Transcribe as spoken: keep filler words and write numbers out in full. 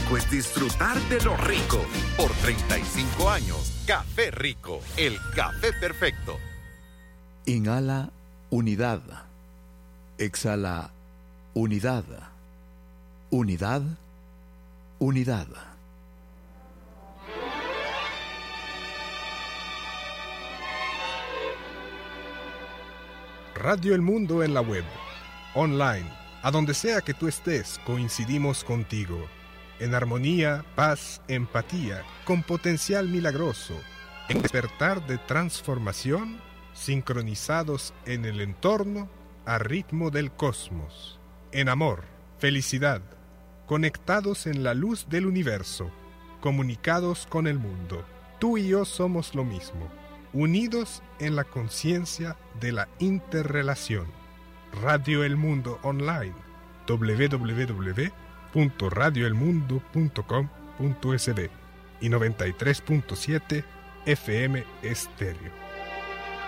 rico es disfrutar de lo rico. Por treinta y cinco años, Café Rico, el café perfecto. Inhala unidad. Exhala unidad. Unidad, unidad. Radio El Mundo en la web, online, a donde sea que tú estés, coincidimos contigo. En armonía, paz, empatía, con potencial milagroso, en despertar de transformación, sincronizados en el entorno, a ritmo del cosmos. En amor, felicidad, conectados en la luz del universo, comunicados con el mundo. Tú y yo somos lo mismo, unidos en la conciencia de la interrelación. Radio El Mundo Online, doble u doble u doble u punto radio el mundo punto com punto es de y noventa y tres punto siete F M Estéreo.